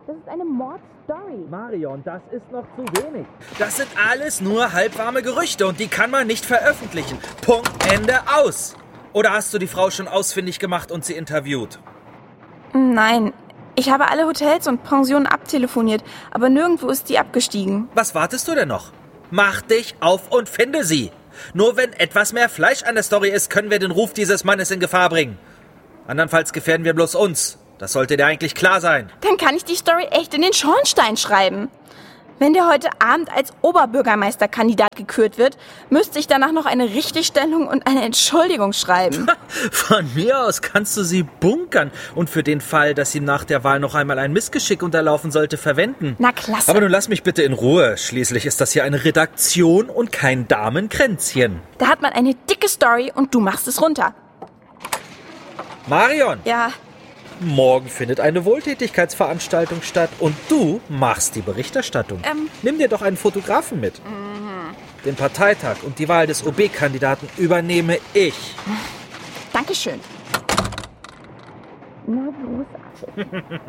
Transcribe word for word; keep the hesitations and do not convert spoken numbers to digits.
Das ist eine Mordstory. Marion, das ist noch zu wenig. Das sind alles nur halbwarme Gerüchte und die kann man nicht veröffentlichen. Punkt, Ende, aus. Oder hast du die Frau schon ausfindig gemacht und sie interviewt? Nein, ich habe alle Hotels und Pensionen abtelefoniert, aber nirgendwo ist die abgestiegen. Was wartest du denn noch? Mach dich auf und finde sie. Nur wenn etwas mehr Fleisch an der Story ist, können wir den Ruf dieses Mannes in Gefahr bringen. Andernfalls gefährden wir bloß uns. Das sollte dir eigentlich klar sein. Dann kann ich die Story echt in den Schornstein schreiben. Wenn der heute Abend als Oberbürgermeisterkandidat gekürt wird, müsste ich danach noch eine Richtigstellung und eine Entschuldigung schreiben. Von mir aus kannst du sie bunkern und für den Fall, dass ihm nach der Wahl noch einmal ein Missgeschick unterlaufen sollte, verwenden. Na klasse. Aber nun lass mich bitte in Ruhe. Schließlich ist das hier eine Redaktion und kein Damenkränzchen. Da hat man eine dicke Story und du machst es runter. Marion! Ja. Morgen findet eine Wohltätigkeitsveranstaltung statt und du machst die Berichterstattung. Ähm. Nimm dir doch einen Fotografen mit. Mhm. Den Parteitag und die Wahl des O B-Kandidaten übernehme ich. Dankeschön. Na, großartig.